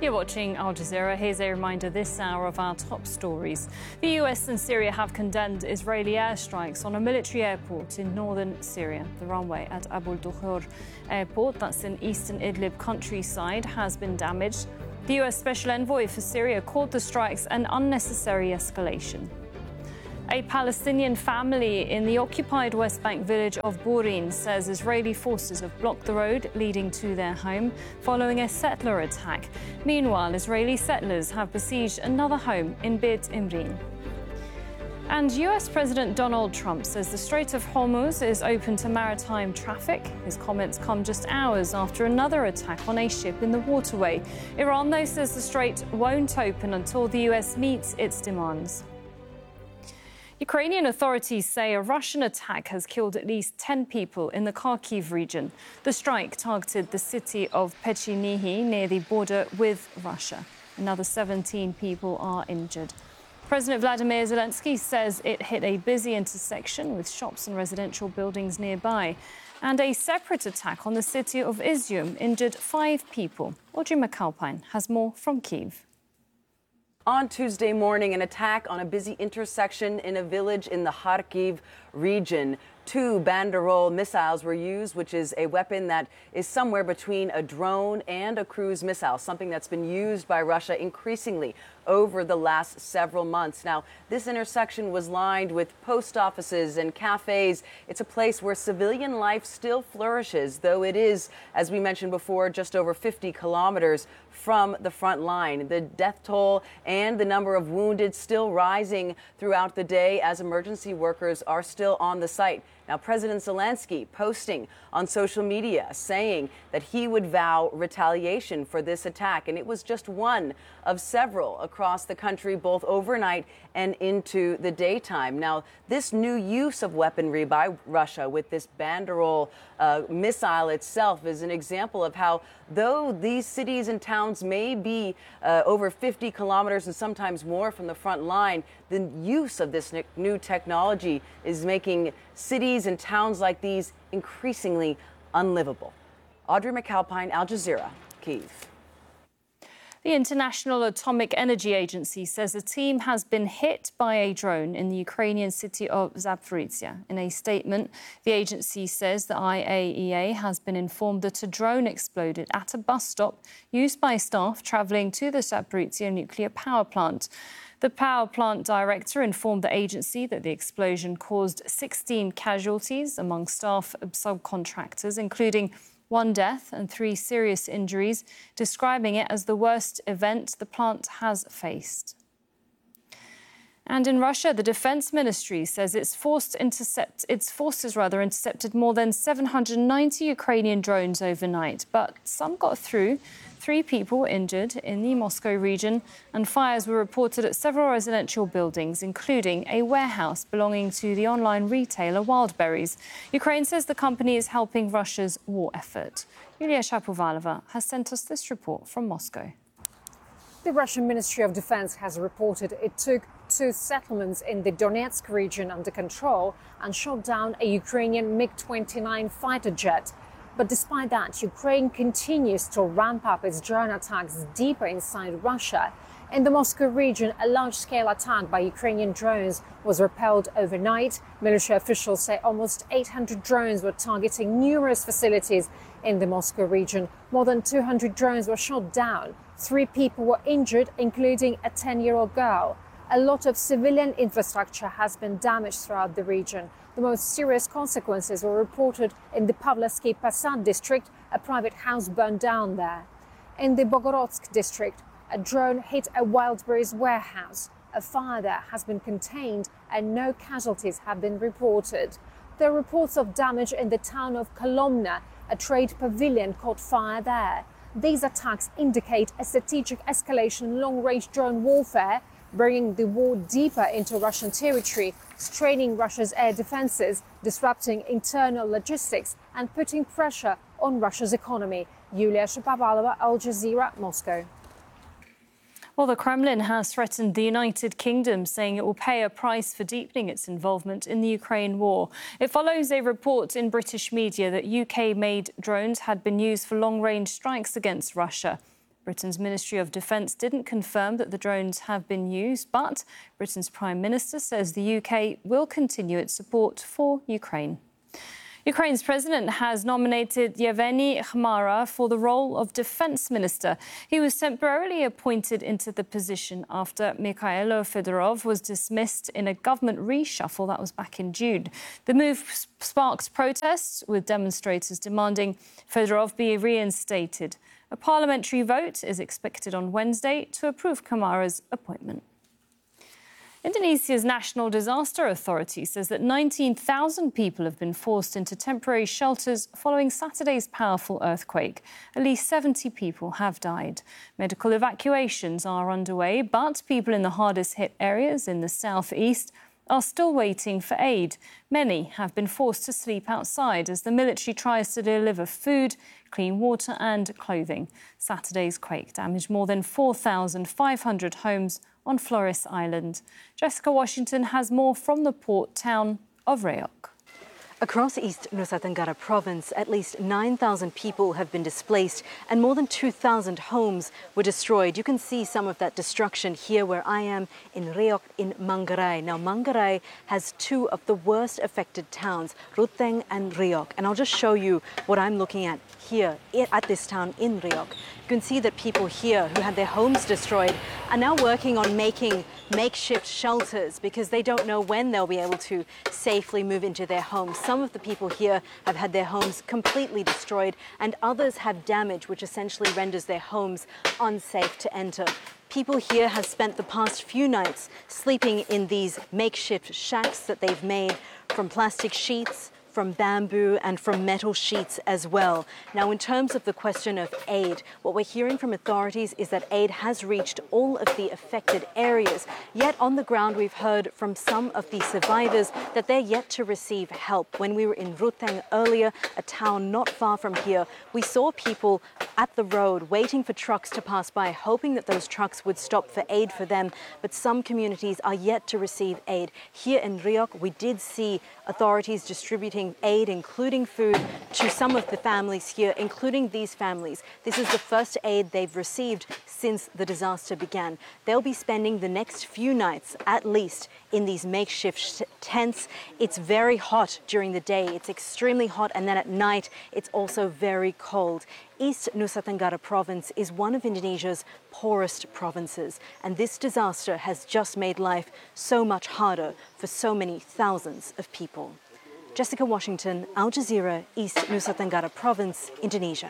You're watching Al Jazeera. Here's a reminder this hour of our top stories. The US and Syria have condemned Israeli airstrikes on a military airport in northern Syria. The runway at Abu al-Dukhur airport, that's in eastern Idlib countryside, has been damaged. The US Special Envoy for Syria called the strikes an unnecessary escalation. A Palestinian family in the occupied West Bank village of Burin says Israeli forces have blocked the road leading to their home following a settler attack. Meanwhile, Israeli settlers have besieged another home in Beit Imrin. And US President Donald Trump says the Strait of Hormuz is open to maritime traffic. His comments come just hours after another attack on a ship in the waterway. Iran, though, says the strait won't open until the US meets its demands. Ukrainian authorities say a Russian attack has killed at least 10 people in the Kharkiv region. The strike targeted the city of Pechinihi near the border with Russia. Another 17 people are injured. President Vladimir Zelensky says it hit a busy intersection with shops and residential buildings nearby. And a separate attack on the city of Izium injured 5 people. Audrey McAlpine has more from Kyiv. On Tuesday morning, an attack on a busy intersection in a village in the Kharkiv region. 2 Banderol missiles were used, which is a weapon that is somewhere between a drone and a cruise missile, something that's been used by Russia increasingly over the last several months. Now, this intersection was lined with post offices and cafes. It's a place where civilian life still flourishes, though it is, as we mentioned before, just over 50 kilometers from the front line. The death toll and the number of wounded still rising throughout the day as emergency workers are still on the site. Now, President Zelensky posting on social media saying that he would vow retaliation for this attack. And it was just one of several across the country, both overnight and into the daytime. Now, this new use of weaponry by Russia with this Banderol missile itself is an example of how, though these cities and towns may be over 50 kilometers and sometimes more from the front line, the use of this new technology is making cities and towns like these increasingly unlivable. Audrey McAlpine, Al Jazeera, Kyiv. The International Atomic Energy Agency says a team has been hit by a drone in the Ukrainian city of Zaporizhzhia. In a statement, the agency says the IAEA has been informed that a drone exploded at a bus stop used by staff travelling to the Zaporizhzhia nuclear power plant. The power plant director informed the agency that the explosion caused 16 casualties among staff subcontractors, including 1 death and 3 serious injuries, describing it as the worst event the plant has faced. And in Russia, the Defense Ministry says its forces intercepted more than 790 Ukrainian drones overnight, but some got through. 3 people were injured in the Moscow region, and fires were reported at several residential buildings, including a warehouse belonging to the online retailer Wildberries. Ukraine says the company is helping Russia's war effort. Yulia Shapovalova has sent us this report from Moscow. The Russian Ministry of Defense has reported it took 2 settlements in the Donetsk region under control and shot down a Ukrainian MiG-29 fighter jet. But despite that, Ukraine continues to ramp up its drone attacks deeper inside Russia. In the Moscow region, a large-scale attack by Ukrainian drones was repelled overnight. Military officials say almost 800 drones were targeting numerous facilities in the Moscow region. More than 200 drones were shot down. 3 people were injured, including a 10-year-old girl. A lot of civilian infrastructure has been damaged throughout the region. The most serious consequences were reported in the Pavlovsky Posad district. A private house burned down there. In the Bogorodsk district, a drone hit a Wildberries warehouse. A fire there has been contained and no casualties have been reported. There are reports of damage in the town of Kolomna. A trade pavilion caught fire there. These attacks indicate a strategic escalation in long-range drone warfare, bringing the war deeper into Russian territory, straining Russia's air defenses, disrupting internal logistics and putting pressure on Russia's economy. Yulia Shapovalova, Al Jazeera, Moscow. Well, the Kremlin has threatened the United Kingdom, saying it will pay a price for deepening its involvement in the Ukraine war. It follows a report in British media that UK-made drones had been used for long-range strikes against Russia. Britain's Ministry of Defence didn't confirm that the drones have been used, but Britain's Prime Minister says the UK will continue its support for Ukraine. Ukraine's president has nominated Yevgeny Khmara for the role of defence minister. He was temporarily appointed into the position after Mikhailo Fedorov was dismissed in a government reshuffle that was back in June. The move sparked protests, with demonstrators demanding Fedorov be reinstated. A parliamentary vote is expected on Wednesday to approve Khmara's appointment. Indonesia's National Disaster Authority says that 19,000 people have been forced into temporary shelters following Saturday's powerful earthquake. At least 70 people have died. Medical evacuations are underway, but people in the hardest hit areas in the southeast are still waiting for aid. Many have been forced to sleep outside as the military tries to deliver food, clean water and clothing. Saturday's quake damaged more than 4,500 homes on Flores Island. Jessica Washington has more from the port town of Rayok. Across East Nusa Tenggara province, at least 9,000 people have been displaced and more than 2,000 homes were destroyed. You can see some of that destruction here where I am in Rayok in Manggarai. Now, Manggarai has two of the worst affected towns, Ruteng and Rayok. And I'll just show you what I'm looking at here at this town in Rayok. You can see that people here who had their homes destroyed are now working on making makeshift shelters because they don't know when they'll be able to safely move into their homes. Some of the people here have had their homes completely destroyed and others have damage which essentially renders their homes unsafe to enter. People here have spent the past few nights sleeping in these makeshift shacks that they've made from plastic sheets, from bamboo and from metal sheets as well. Now, in terms of the question of aid, what we're hearing from authorities is that aid has reached all of the affected areas. Yet on the ground, we've heard from some of the survivors that they're yet to receive help. When we were in Ruteng earlier, a town not far from here, we saw people at the road waiting for trucks to pass by, hoping that those trucks would stop for aid for them. But some communities are yet to receive aid. Here in Rayok, we did see authorities distributing aid, including food, to some of the families here, including these families. This is the first aid they've received since the disaster began. They'll be spending the next few nights, at least, in these makeshift tents. It's very hot during the day. It's extremely hot, and then at night, it's also very cold. East Nusa Tenggara province is one of Indonesia's poorest provinces, and this disaster has just made life so much harder for so many thousands of people. Jessica Washington, Al Jazeera, East Nusa Tenggara province, Indonesia.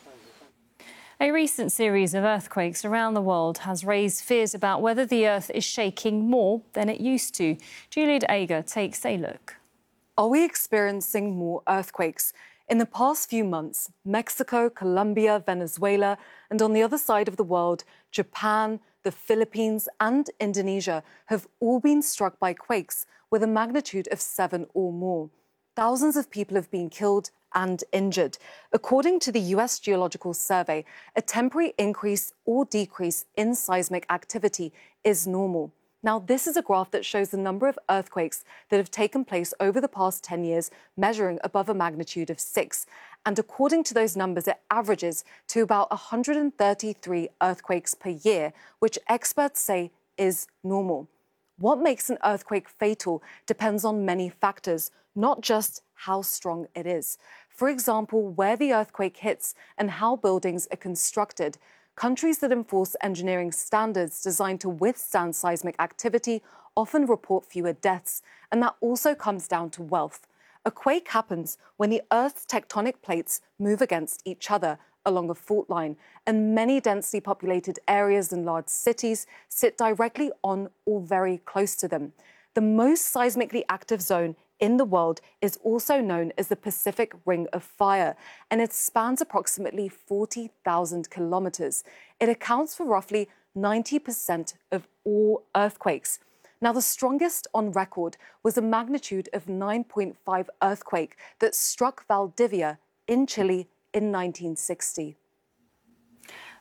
A recent series of earthquakes around the world has raised fears about whether the earth is shaking more than it used to. Juliet Ager takes a look. Are we experiencing more earthquakes? In the past few months, Mexico, Colombia, Venezuela, and on the other side of the world, Japan, the Philippines and Indonesia have all been struck by quakes with a magnitude of 7 or more. Thousands of people have been killed and injured. According to the US Geological Survey, a temporary increase or decrease in seismic activity is normal. Now, this is a graph that shows the number of earthquakes that have taken place over the past 10 years, measuring above a magnitude of 6. And according to those numbers, it averages to about 133 earthquakes per year, which experts say is normal. What makes an earthquake fatal depends on many factors, not just how strong it is. For example, where the earthquake hits and how buildings are constructed. Countries that enforce engineering standards designed to withstand seismic activity often report fewer deaths, and that also comes down to wealth. A quake happens when the Earth's tectonic plates move against each other along a fault line, and many densely populated areas and large cities sit directly on or very close to them. The most seismically active zone in the world is also known as the Pacific Ring of Fire, and it spans approximately 40,000 kilometers. It accounts for roughly 90% of all earthquakes. Now, the strongest on record was a magnitude of 9.5 earthquake that struck Valdivia in Chile in 1960.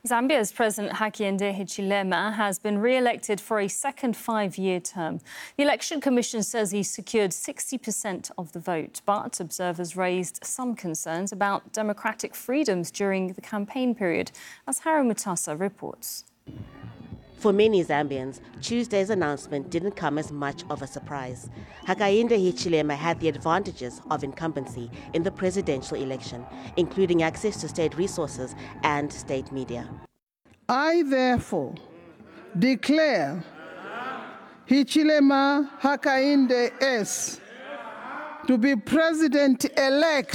Zambia's President Hakainde Hichilema has been re-elected for a second five-year term. The Election Commission says he secured 60% of the vote, but observers raised some concerns about democratic freedoms during the campaign period, as Haru Mutasa reports. For many Zambians, Tuesday's announcement didn't come as much of a surprise. Hakainde Hichilema had the advantages of incumbency in the presidential election, including access to state resources and state media. I therefore declare Hichilema Hakainde S. to be president-elect